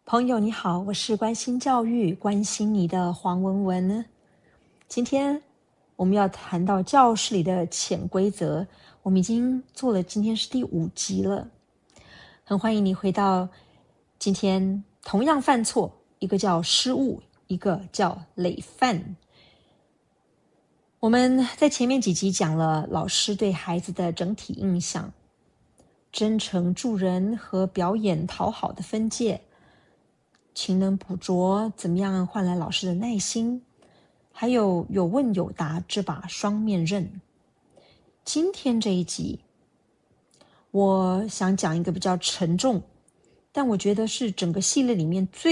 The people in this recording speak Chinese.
朋友你好，我是关心教育、关心你的黄文文。今天我们要谈到教室里的潜规则，我们已经做了，今天是第5集了。很欢迎你回到今天同样犯错，一个叫失误，一个叫累犯。我们在前面几集讲了老师对孩子的整体印象，真诚助人和表演讨好的分界，勤能补拙怎么样换来老师的耐心，还有有问有答这把双面刃。今天这一集我想讲一个比较沉重，但我觉得是整个系列里面最